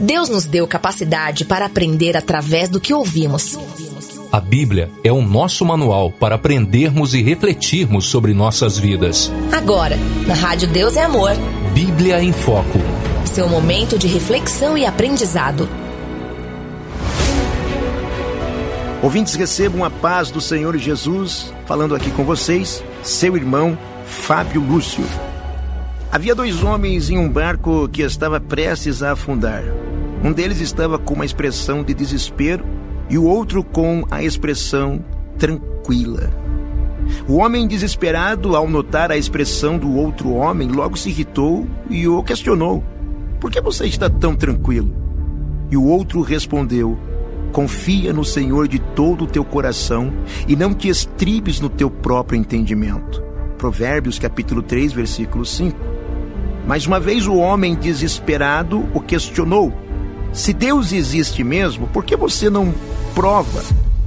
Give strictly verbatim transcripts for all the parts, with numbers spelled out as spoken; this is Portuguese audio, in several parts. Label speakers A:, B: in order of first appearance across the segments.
A: Deus nos deu capacidade para aprender através do que ouvimos.
B: A Bíblia é o nosso manual para aprendermos e refletirmos sobre nossas vidas.
A: Agora, na Rádio Deus é Amor.
B: Bíblia em Foco.
A: Seu momento de reflexão e aprendizado.
C: Ouvintes, recebam a paz do Senhor Jesus, falando aqui com vocês, seu irmão Fábio Lúcio. Havia dois homens em um barco que estava prestes a afundar. Um deles estava com uma expressão de desespero e o outro com a expressão tranquila. O homem desesperado, ao notar a expressão do outro homem, logo se irritou e o questionou: "Por que você está tão tranquilo?" E o outro respondeu: "Confia no Senhor de todo o teu coração e não te estribes no teu próprio entendimento." Provérbios capítulo três, versículo cinco. Mais uma vez o homem desesperado o questionou: "Se Deus existe mesmo, por que você não prova?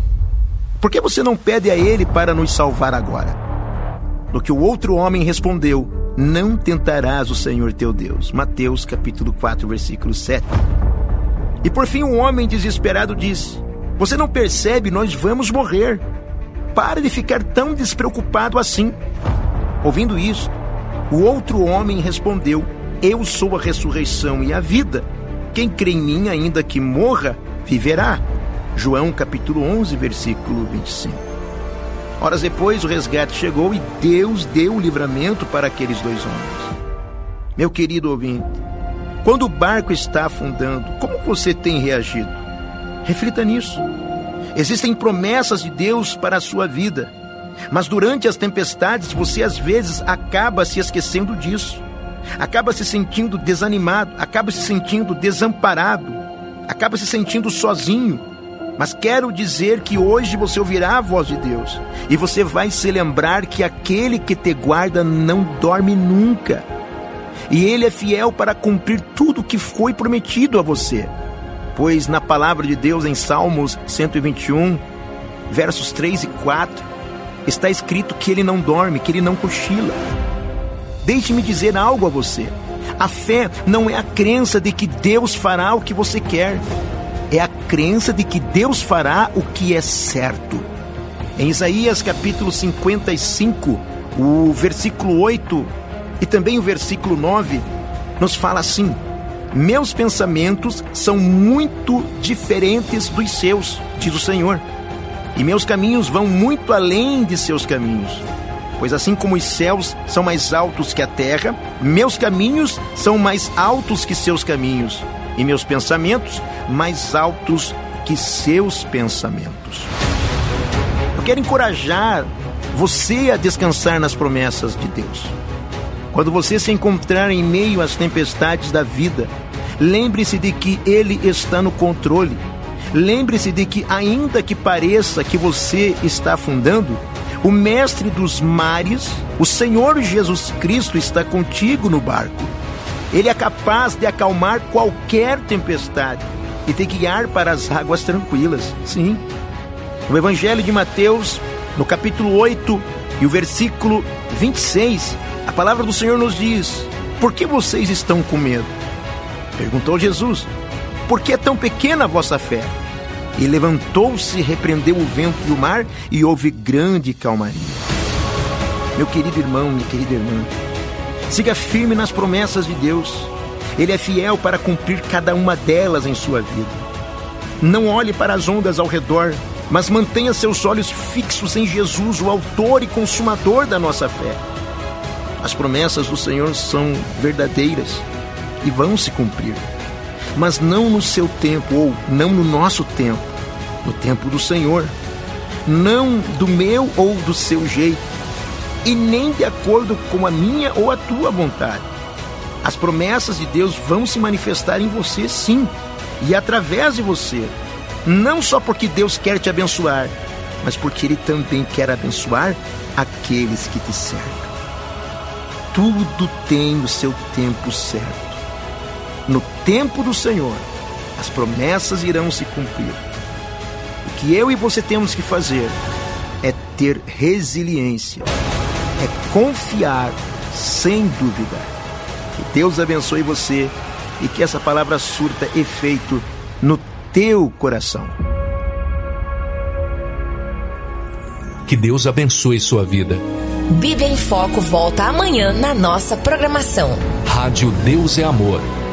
C: Por que você não pede a Ele para nos salvar agora?" No que o outro homem respondeu: "Não tentarás o Senhor teu Deus." Mateus capítulo quatro, versículo sete. E por fim o homem desesperado disse: "Você não percebe? Nós vamos morrer. Pare de ficar tão despreocupado assim." Ouvindo isso, o outro homem respondeu: "Eu sou a ressurreição e a vida. Quem crê em mim, ainda que morra, viverá." João capítulo onze, versículo vinte e cinco. Horas depois o resgate chegou e Deus deu o livramento para aqueles dois homens. Meu querido ouvinte, quando o barco está afundando, como você tem reagido? Reflita nisso. Existem promessas de Deus para a sua vida, mas durante as tempestades você às vezes acaba se esquecendo disso. Acaba se sentindo desanimado, acaba se sentindo desamparado, acaba se sentindo sozinho. Mas quero dizer que hoje você ouvirá a voz de Deus e você vai se lembrar que aquele que te guarda não dorme nunca. E Ele é fiel para cumprir tudo o que foi prometido a você. Pois na palavra de Deus em Salmos cento e vinte e um, versos três e quatro, está escrito que Ele não dorme, que Ele não cochila. Deixe-me dizer algo a você. A fé não é a crença de que Deus fará o que você quer. É a crença de que Deus fará o que é certo. Em Isaías capítulo cinquenta e cinco, o versículo oito e também o versículo nove, nos fala assim: "Meus pensamentos são muito diferentes dos seus, diz o Senhor, e meus caminhos vão muito além de seus caminhos. Pois assim como os céus são mais altos que a terra, meus caminhos são mais altos que seus caminhos, e meus pensamentos mais altos que seus pensamentos." Eu quero encorajar você a descansar nas promessas de Deus. Quando você se encontrar em meio às tempestades da vida, lembre-se de que Ele está no controle. Lembre-se de que, ainda que pareça que você está afundando, o Mestre dos mares, o Senhor Jesus Cristo, está contigo no barco. Ele é capaz de acalmar qualquer tempestade e te guiar para as águas tranquilas. Sim. No Evangelho de Mateus, no capítulo oito e o versículo vinte e seis, a palavra do Senhor nos diz: "Por que vocês estão com medo?" Perguntou Jesus: "Por que é tão pequena a vossa fé?" E levantou-se, repreendeu o vento e o mar, e houve grande calmaria. Meu querido irmão, minha querida irmã, siga firme nas promessas de Deus. Ele é fiel para cumprir cada uma delas em sua vida. Não olhe para as ondas ao redor, mas mantenha seus olhos fixos em Jesus, o autor e consumador da nossa fé. As promessas do Senhor são verdadeiras e vão se cumprir, mas não no seu tempo, ou não no nosso tempo, no tempo do Senhor, não do meu ou do seu jeito, e nem de acordo com a minha ou a tua vontade. As promessas de Deus vão se manifestar em você, sim, e através de você, não só porque Deus quer te abençoar, mas porque Ele também quer abençoar aqueles que te cercam. Tudo tem o seu tempo certo. No tempo do Senhor, as promessas irão se cumprir. O que eu e você temos que fazer é ter resiliência, é confiar sem duvidar. Que Deus abençoe você e que essa palavra surta efeito no teu coração.
B: Que Deus abençoe sua vida.
A: Bíblia em Foco volta amanhã na nossa programação.
B: Rádio Deus é Amor.